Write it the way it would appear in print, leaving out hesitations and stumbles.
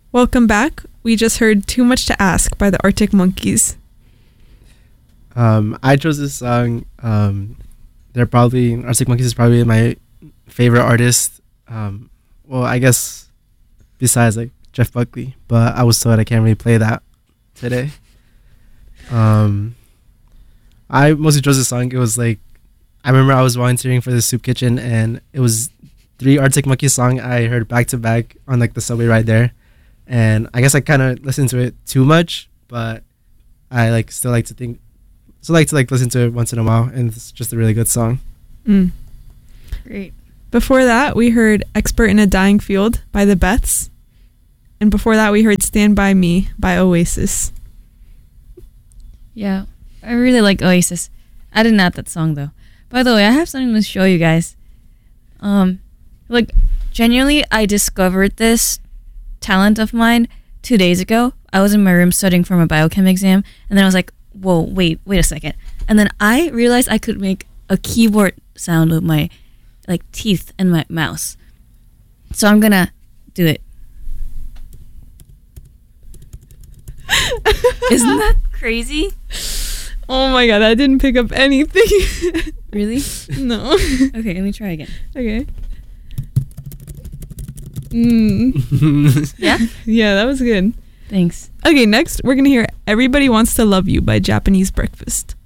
Welcome back. We just heard Too Much to Ask by the Arctic Monkeys. I chose this song. Arctic Monkeys is probably my favorite artist. Well, I guess besides like Jeff Buckley, but I was told I can't really play that today. I mostly chose this song. It was like, I remember I was volunteering for the soup kitchen, and it was 3 Arctic Monkeys song I heard back to back on like the subway ride there, and I guess I kind of listened to it too much, but I still like to listen to it once in a while, and it's just a really good song. Great. Before that, we heard Expert in a Dying Field by the Beths, and before that, we heard Stand By Me by Oasis. Yeah, I really like Oasis. I didn't add that song though. By the way, I have something to show you guys. Genuinely, I discovered this talent of mine 2 days ago. I was in my room studying for my biochem exam, and then I was like, whoa, wait a second. And then I realized I could make a keyboard sound with my teeth and my mouse. So I'm gonna do it. Isn't that crazy? Oh my god, I didn't pick up anything. Really? No. Okay, let me try again. Okay. Yeah? Yeah, that was good. Thanks. Okay, next we're gonna hear Everybody Wants to Love You by Japanese Breakfast.